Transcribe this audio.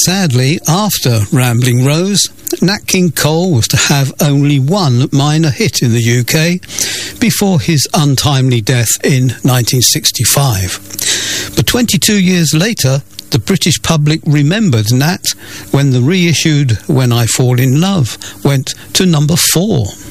Sadly, after Rambling Rose, Nat King Cole was to have only one minor hit in the UK before his untimely death in 1965. But 22 years later, the British public remembered Nat when the reissued When I Fall in Love went to number 4.